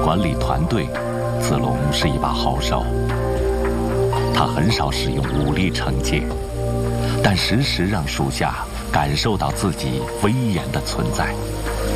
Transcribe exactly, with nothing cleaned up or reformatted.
管理团队，子龙是一把好手。他很少使用武力惩戒，但时时让属下感受到自己威严的存在。